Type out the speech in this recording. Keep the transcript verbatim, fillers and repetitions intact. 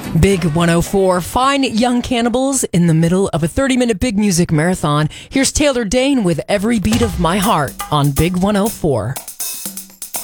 Big one oh four, fine young cannibals in the middle of a thirty-minute big music marathon. Here's Taylor Dane with Every Beat of My Heart on Big one oh four.